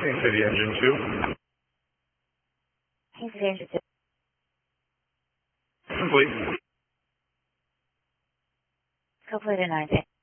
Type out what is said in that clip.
Kansas City Engine 2. Kansas City Engine 2. Complete. Complete at 9.